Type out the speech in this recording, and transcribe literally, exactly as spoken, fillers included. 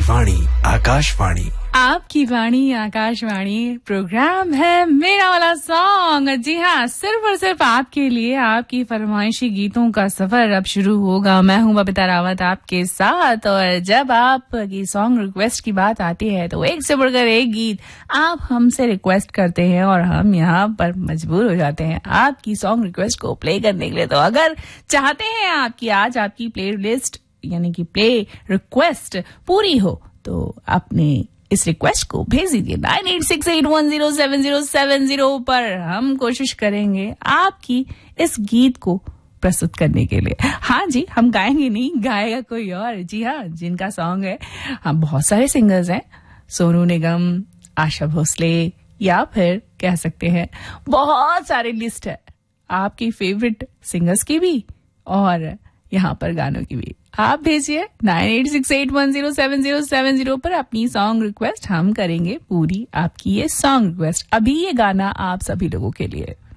वाणी आकाशवाणी। आपकी वाणी आकाशवाणी प्रोग्राम है मेरा वाला सॉन्ग। जी हाँ, सिर्फ और सिर्फ आपके लिए आपकी फरमाइशी गीतों का सफर अब शुरू होगा। मैं हूँ बबीता रावत आपके साथ। और जब आपकी सॉन्ग रिक्वेस्ट की बात आती है तो एक से बढ़कर एक गीत आप हमसे रिक्वेस्ट करते हैं और हम यहाँ पर मजबूर हो जाते हैं आपकी सॉन्ग रिक्वेस्ट को प्ले करने के लिए। तो अगर चाहते हैं आपकी आज आपकी प्ले लिस्ट यानी कि प्ले रिक्वेस्ट पूरी हो तो अपने इस रिक्वेस्ट को भेज दीजिए nine eight six eight one zero seven zero seven zero पर। हम कोशिश करेंगे आपकी इस गीत को प्रस्तुत करने के लिए। हाँ जी, हम गाएंगे नहीं, गाएगा कोई और। जी हाँ, जिनका सॉन्ग है, हम बहुत सारे सिंगर्स हैं, सोनू निगम, आशा भोसले, या फिर कह सकते हैं बहुत सारी लिस्ट है आपकी फेवरेट सिंगर्स की भी और यहाँ पर गानों की भी। आप भेजिए nine eight six eight one zero seven zero seven zero पर अपनी सॉन्ग रिक्वेस्ट। हम करेंगे पूरी आपकी ये सॉन्ग रिक्वेस्ट। अभी ये गाना आप सभी लोगों के लिए।